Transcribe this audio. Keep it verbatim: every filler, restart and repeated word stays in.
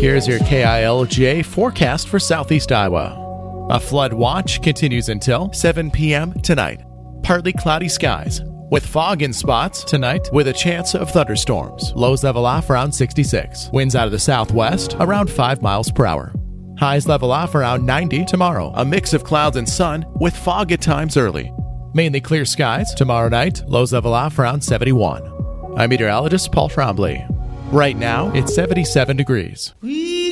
Here's your K I L J forecast for Southeast Iowa. A flood watch continues until seven p.m. tonight. Partly cloudy skies, with fog in spots tonight with a chance of thunderstorms. Lows level off around sixty-six. Winds out of the southwest around five miles per hour. Highs level off around ninety tomorrow. A mix of clouds and sun with fog at times early. Mainly clear skies tomorrow night. Lows level off around seventy-one. I'm meteorologist Paul Trombley. Right now, it's seventy-seven degrees.